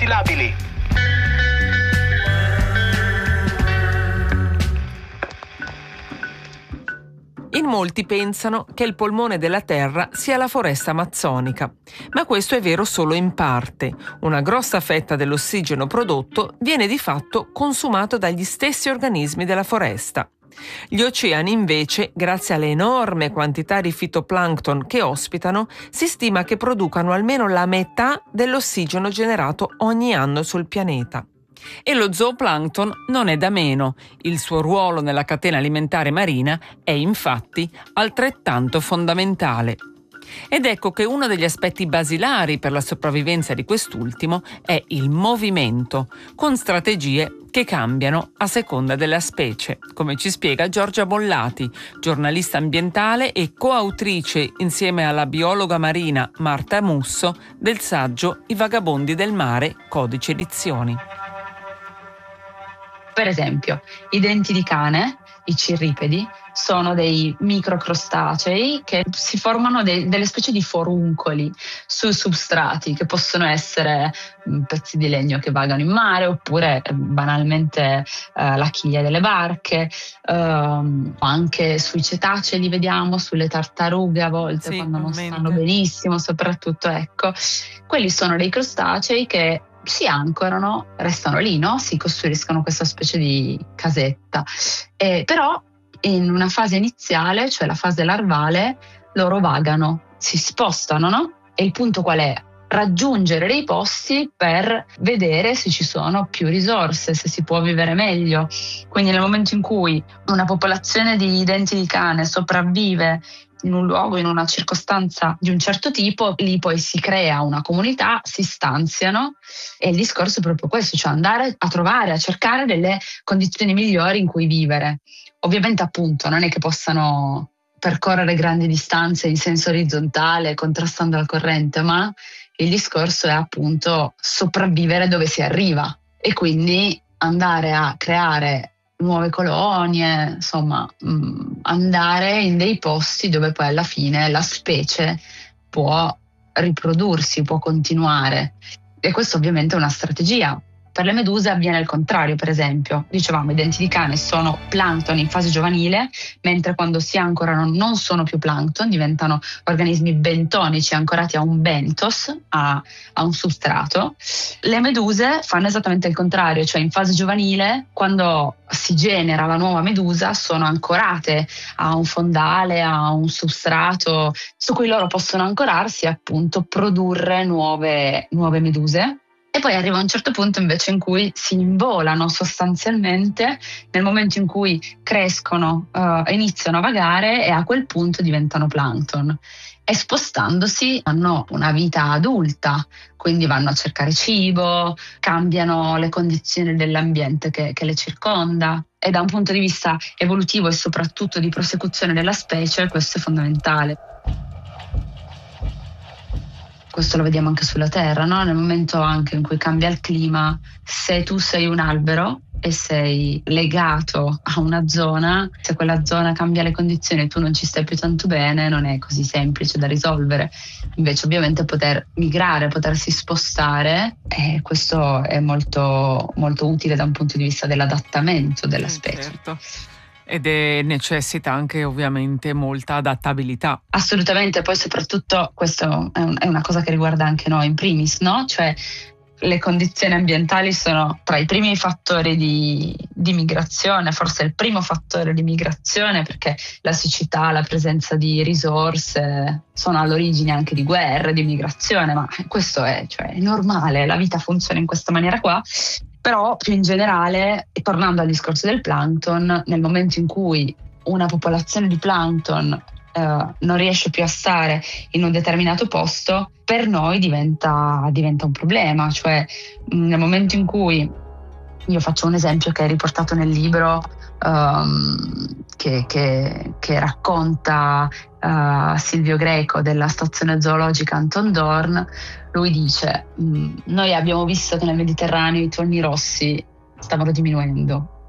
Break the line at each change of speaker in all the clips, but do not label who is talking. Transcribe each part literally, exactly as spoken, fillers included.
compostilabili.
In molti pensano che il polmone della Terra sia la foresta amazzonica, ma questo è vero solo in parte. Una grossa fetta dell'ossigeno prodotto viene di fatto consumato dagli stessi organismi della foresta. Gli oceani invece, grazie alle enormi quantità di fitoplancton che ospitano, si stima che producano almeno la metà dell'ossigeno generato ogni anno sul pianeta. E lo zooplancton non è da meno. Il suo ruolo nella catena alimentare marina è infatti altrettanto fondamentale. Ed ecco che uno degli aspetti basilari per la sopravvivenza di quest'ultimo è il movimento, con strategie che cambiano a seconda della specie, come ci spiega Giorgia Bollati, giornalista ambientale e coautrice insieme alla biologa marina Marta Musso del saggio I vagabondi del mare, Codice Edizioni.
Per esempio, i denti di cane, i cirripedi, sono dei microcrostacei che si formano de- delle specie di foruncoli su substrati che possono essere pezzi di legno che vagano in mare oppure banalmente eh, la chiglia delle barche, ehm, anche sui cetacei li vediamo, sulle tartarughe a volte, sì, quando non stanno benissimo, soprattutto, ecco. Quelli sono dei crostacei che si ancorano, restano lì, no? Si costruiscono questa specie di casetta. Eh, però in una fase iniziale, cioè la fase larvale, loro vagano, si spostano, no? E il punto qual è? Raggiungere dei posti per vedere se ci sono più risorse, se si può vivere meglio. Quindi nel momento in cui una popolazione di denti di cane sopravvive in un luogo, in una circostanza di un certo tipo, lì poi si crea una comunità, si stanziano e il discorso è proprio questo, cioè andare a trovare, a cercare delle condizioni migliori in cui vivere. Ovviamente appunto non è che possano percorrere grandi distanze in senso orizzontale contrastando la corrente, ma il discorso è appunto sopravvivere dove si arriva e quindi andare a creare nuove colonie, insomma, mh, andare in dei posti dove poi alla fine la specie può riprodursi, può continuare. E questo ovviamente è una strategia. Per le meduse avviene il contrario, per esempio. Dicevamo, i denti di cane sono plancton in fase giovanile, mentre quando si ancorano non sono più plancton, diventano organismi bentonici ancorati a un bentos, a, a un substrato. Le meduse fanno esattamente il contrario, cioè in fase giovanile, quando si genera la nuova medusa, sono ancorate a un fondale, a un substrato su cui loro possono ancorarsi e appunto produrre nuove, nuove meduse. E poi arriva un certo punto invece in cui si involano sostanzialmente nel momento in cui crescono, uh, iniziano a vagare e a quel punto diventano plancton. E spostandosi hanno una vita adulta, quindi vanno a cercare cibo, cambiano le condizioni dell'ambiente che, che le circonda. E da un punto di vista evolutivo e soprattutto di prosecuzione della specie, questo è fondamentale. Questo lo vediamo anche sulla Terra, no? Nel momento anche in cui cambia il clima, se tu sei un albero e sei legato a una zona, se quella zona cambia le condizioni e tu non ci stai più tanto bene, non è così semplice da risolvere. Invece ovviamente poter migrare, potersi spostare, eh, questo è molto, molto utile da un punto di vista dell'adattamento della specie.
Certo. Ed è, necessita anche ovviamente molta adattabilità.
Assolutamente, poi soprattutto questo è, un, è una cosa che riguarda anche noi in primis, no? Cioè le condizioni ambientali sono tra i primi fattori di, di migrazione, forse il primo fattore di migrazione, perché la siccità, la presenza di risorse sono all'origine anche di guerre, di migrazione, ma questo è, cioè, è normale, la vita funziona in questa maniera qua. Però più in generale, e tornando al discorso del plancton, nel momento in cui una popolazione di plancton eh, non riesce più a stare in un determinato posto, per noi diventa, diventa un problema. Cioè nel momento in cui, io faccio un esempio che è riportato nel libro um, che, che, che racconta uh, Silvio Greco della stazione zoologica Anton Dorn. Lui dice: noi abbiamo visto che nel Mediterraneo i tonni rossi stavano diminuendo,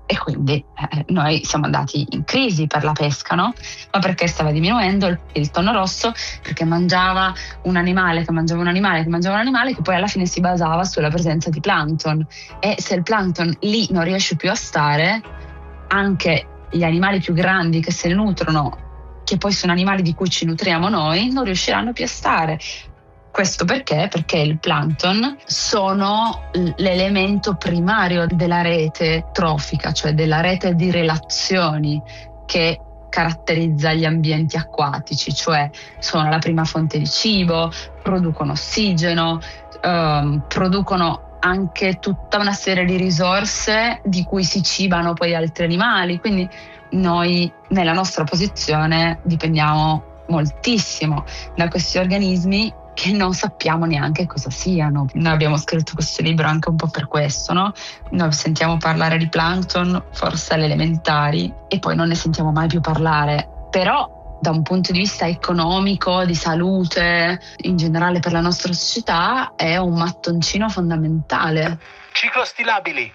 E quindi eh, noi siamo andati in crisi per la pesca, no? Ma perché stava diminuendo il, il tonno rosso? Perché mangiava un animale, che mangiava un animale, che mangiava un animale, che poi alla fine si basava sulla presenza di plankton. E se il plankton lì non riesce più a stare, anche gli animali più grandi che se ne nutrono, che poi sono animali di cui ci nutriamo noi, non riusciranno più a stare. Questo perché? Perché il plankton sono l'elemento primario della rete trofica, cioè della rete di relazioni che caratterizza gli ambienti acquatici, cioè sono la prima fonte di cibo, producono ossigeno, ehm, producono anche tutta una serie di risorse di cui si cibano poi altri animali. Quindi noi nella nostra posizione dipendiamo moltissimo da questi organismi che non sappiamo neanche cosa siano. Noi abbiamo scritto questo libro anche un po' per questo, no? Noi sentiamo parlare di plankton forse alle elementari e poi non ne sentiamo mai più parlare, però da un punto di vista economico, di salute, in generale per la nostra società, è un mattoncino fondamentale.
Ciclostilabili.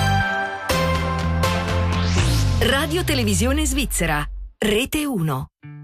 Radio Televisione Svizzera, Rete uno.